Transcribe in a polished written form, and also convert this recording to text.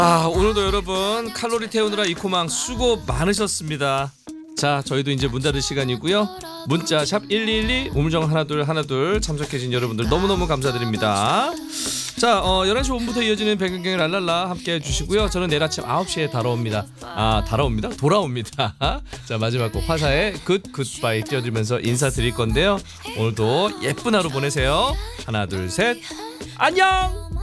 오늘도 여러분 칼로리 태우느라 이코망 수고 많으셨습니다. 자, 저희도 이제 문 닫을 시간이고요. 문자 샵 1212 우물정 하나둘 참석해주신 여러분들 너무너무 감사드립니다. 자, 11시 5분부터 이어지는 백은경의 랄랄라 함께 해주시고요. 저는 내일 아침 9시에 돌아옵니다. 자, 마지막 곡 화사의 굿바이 띄워드리면서 인사드릴 건데요. 오늘도 예쁜 하루 보내세요. 하나 둘 셋 안녕.